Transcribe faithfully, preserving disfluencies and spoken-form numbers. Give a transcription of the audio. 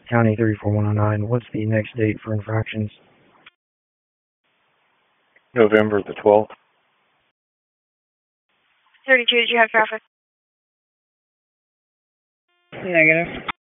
County three four one oh nine. What's the next date for infractions? November the twelfth. thirty-two, did you have traffic? Negative.